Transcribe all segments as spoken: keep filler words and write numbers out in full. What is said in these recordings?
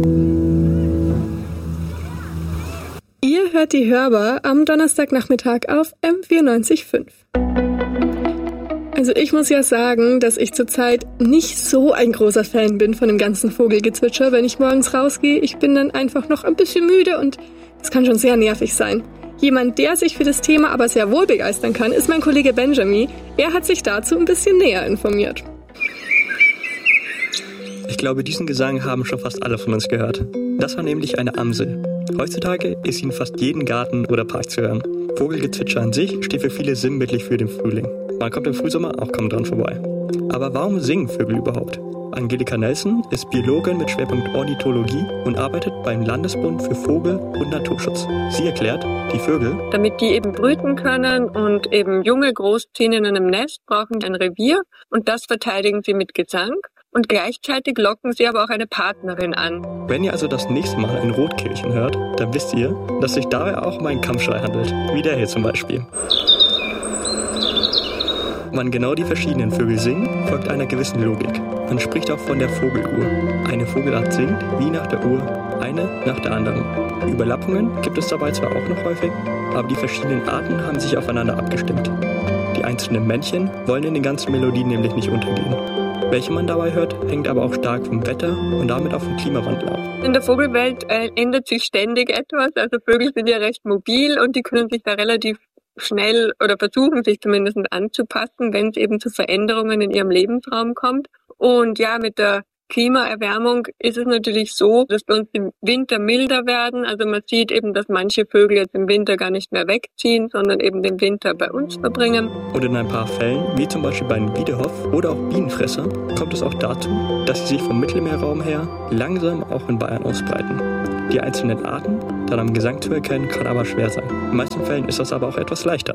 Ihr hört die Hörbar am Donnerstagnachmittag auf M vierundneunzig Komma fünf. Also ich muss ja sagen, dass ich zurzeit nicht so ein großer Fan bin von dem ganzen Vogelgezwitscher, wenn ich morgens rausgehe. Ich bin dann einfach noch ein bisschen müde und das kann schon sehr nervig sein. Jemand, der sich für das Thema aber sehr wohl begeistern kann, ist mein Kollege Benjamin. Er hat sich dazu ein bisschen näher informiert. Ich glaube, diesen Gesang haben schon fast alle von uns gehört. Das war nämlich eine Amsel. Heutzutage ist sie in fast jedem Garten oder Park zu hören. Vogelgezwitscher an sich steht für viele sinnbildlich für den Frühling. Man kommt im Frühsommer auch kaum dran vorbei. Aber warum singen Vögel überhaupt? Angelika Nelson ist Biologin mit Schwerpunkt Ornithologie und arbeitet beim Landesbund für Vogel- und Naturschutz. Sie erklärt, die Vögel, damit die eben brüten können und eben Junge großziehen in einem Nest, brauchen ein Revier und das verteidigen sie mit Gesang. Und gleichzeitig locken sie aber auch eine Partnerin an. Wenn ihr also das nächste Mal ein Rotkehlchen hört, dann wisst ihr, dass sich dabei auch um einen Kampfschrei handelt. Wie der hier zum Beispiel. Wann genau die verschiedenen Vögel singen, folgt einer gewissen Logik. Man spricht auch von der Vogeluhr. Eine Vogelart singt, wie nach der Uhr, eine nach der anderen. Überlappungen gibt es dabei zwar auch noch häufig, aber die verschiedenen Arten haben sich aufeinander abgestimmt. Die einzelnen Männchen wollen in den ganzen Melodien nämlich nicht untergehen. Welche man dabei hört, hängt aber auch stark vom Wetter und damit auch vom Klimawandel ab. In der Vogelwelt äh, ändert sich ständig etwas. Also Vögel sind ja recht mobil und die können sich da relativ schnell oder versuchen sich zumindest anzupassen, wenn es eben zu Veränderungen in ihrem Lebensraum kommt. Und ja, mit der Klimaerwärmung ist es natürlich so, dass bei uns im Winter milder werden. Also man sieht eben, dass manche Vögel jetzt im Winter gar nicht mehr wegziehen, sondern eben den Winter bei uns verbringen. Und in ein paar Fällen, wie zum Beispiel bei den Wiedehopf oder auch Bienenfresser, kommt es auch dazu, dass sie sich vom Mittelmeerraum her langsam auch in Bayern ausbreiten. Die einzelnen Arten dann am Gesang zu erkennen, kann aber schwer sein. In den meisten Fällen ist das aber auch etwas leichter.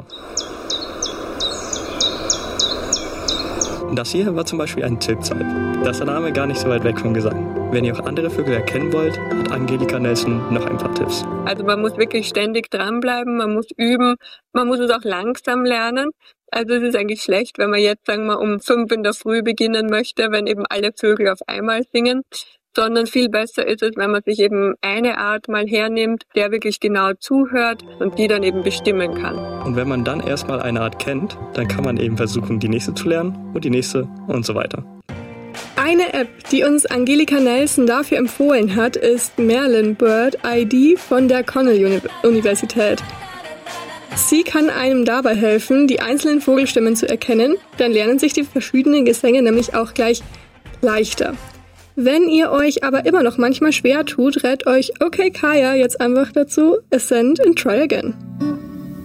Das hier war zum Beispiel ein Zilpzalp. Da ist der Name gar nicht so weit weg vom Gesang. Wenn ihr auch andere Vögel erkennen wollt, hat Angelika Nelson noch ein paar Tipps. Also man muss wirklich ständig dranbleiben, man muss üben, man muss es auch langsam lernen. Also es ist eigentlich schlecht, wenn man jetzt, sagen wir, um fünf in der Früh beginnen möchte, wenn eben alle Vögel auf einmal singen. Sondern viel besser ist es, wenn man sich eben eine Art mal hernimmt, der wirklich genau zuhört und die dann eben bestimmen kann. Und wenn man dann erstmal eine Art kennt, dann kann man eben versuchen, die nächste zu lernen und die nächste und so weiter. Eine App, die uns Angelika Nelson dafür empfohlen hat, ist Merlin Bird I D von der Cornell-Universität. Sie kann einem dabei helfen, die einzelnen Vogelstimmen zu erkennen, dann lernen sich die verschiedenen Gesänge nämlich auch gleich leichter. Wenn ihr euch aber immer noch manchmal schwer tut, rät euch OK Kaya jetzt einfach dazu, Ascend and Try Again.